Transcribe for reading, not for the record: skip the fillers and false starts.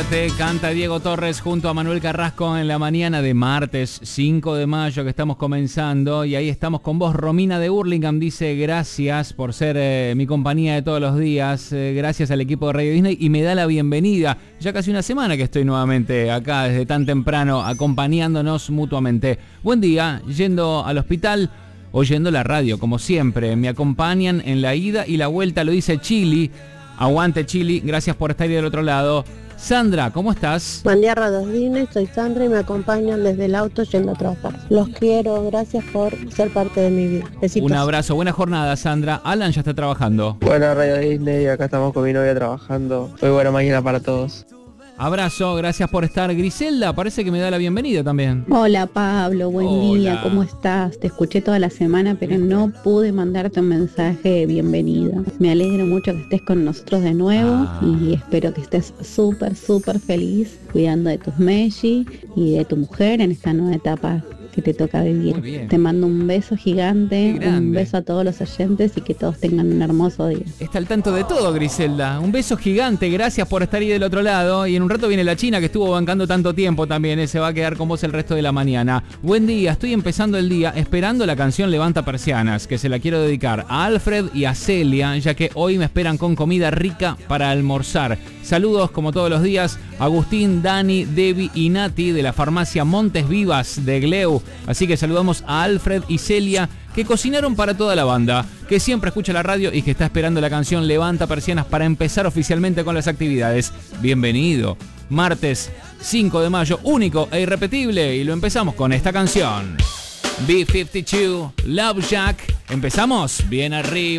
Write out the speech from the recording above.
Quédate, canta Diego Torres junto a Manuel Carrasco en la mañana de martes 5 de mayo que estamos comenzando. Y ahí estamos con vos. Romina de Hurlingham dice gracias por ser mi compañía de todos los días. Gracias al equipo de Radio Disney y me da la bienvenida. Ya casi una semana que estoy nuevamente acá desde tan temprano acompañándonos mutuamente. Buen día, yendo al hospital, oyendo la radio como siempre. Me acompañan en la ida y la vuelta, lo dice Chili. Aguante Chili, gracias por estar ahí del otro lado. Sandra, ¿cómo estás? Buen día, Radio Disney, soy Sandra y me acompañan desde el auto yendo a trabajar. Los quiero, gracias por ser parte de mi vida. Besitos. Un abrazo, buena jornada Sandra. Alan ya está trabajando. Bueno, Radio Disney, acá estamos con mi novia trabajando. Muy buena mañana para todos. Abrazo, gracias por estar. Griselda, parece que me da la bienvenida también. Hola Pablo, buen día, ¿cómo estás? Te escuché toda la semana, pero no pude mandarte un mensaje de bienvenida. Me alegro mucho que estés con nosotros de nuevo y espero que estés súper feliz cuidando de tus Meji y de tu mujer en esta nueva etapa que te toca vivir. Te mando un beso gigante, un beso a todos los oyentes y que todos tengan un hermoso día. Está al tanto de todo, Griselda. Un beso gigante, gracias por estar ahí del otro lado. Y en un rato viene la China que estuvo bancando tanto tiempo también. Se va a quedar con vos el resto de la mañana. Buen día, estoy empezando el día esperando la canción Levanta Persianas, que se la quiero dedicar a Alfred y a Celia, ya que hoy me esperan con comida rica para almorzar. Saludos como todos los días, Agustín, Dani, Debbie y Nati de la farmacia Montes Vivas de Gleu. Así que saludamos a Alfred y Celia, que cocinaron para toda la banda, que siempre escucha la radio y que está esperando la canción Levanta Persianas para empezar oficialmente con las actividades. Bienvenido. Martes 5 de mayo, único e irrepetible, y lo empezamos con esta canción. B-52, Love Jack. Empezamos bien arriba.